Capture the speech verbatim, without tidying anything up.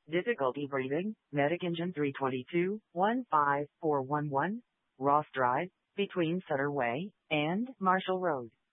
Difficulty breathing, Medic Engine three two two, one five four one one, Ross Drive, between Sutter Way and Marshall Road.